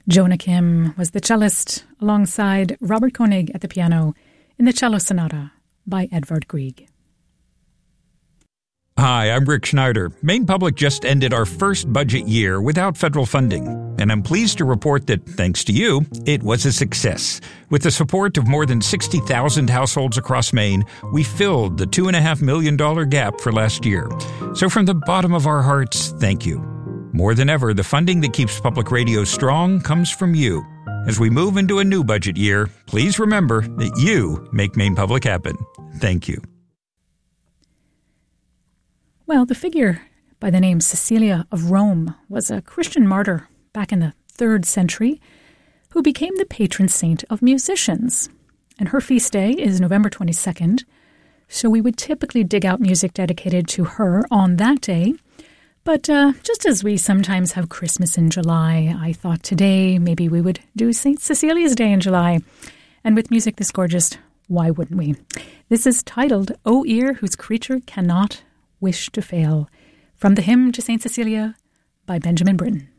Jonah Kim was the cellist alongside Robert Koenig at the piano in the Cello Sonata by Edvard Grieg. Hi, I'm Rick Schneider. Maine Public just ended our first budget year without federal funding, and I'm pleased to report that, thanks to you, it was a success. With the support of more than 60,000 households across Maine, we filled the $2.5 million gap for last year. So from the bottom of our hearts, thank you. More than ever, the funding that keeps public radio strong comes from you. As we move into a new budget year, please remember that you make Maine Public happen. Thank you. Well, the figure by the name Cecilia of Rome was a Christian martyr back in the 3rd century who became the patron saint of musicians. And her feast day is November 22nd, so we would typically dig out music dedicated to her on that day. But just as we sometimes have Christmas in July, I thought today maybe we would do St. Cecilia's Day in July. And with music this gorgeous, why wouldn't we? This is titled, O Ear Whose Creature Cannot Wish to Fail, from the Hymn to St. Cecilia by Benjamin Britten.